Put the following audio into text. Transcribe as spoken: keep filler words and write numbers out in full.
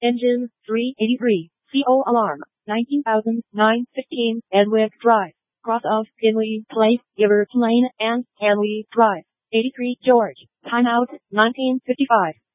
Engine three eighty-three. C O alarm. nineteen thousand nine hundred fifteen. Enwick Drive. Cross of Kinley Place, Giver Lane, and Hanley Drive. eighty-three George. Timeout nineteen fifty-five.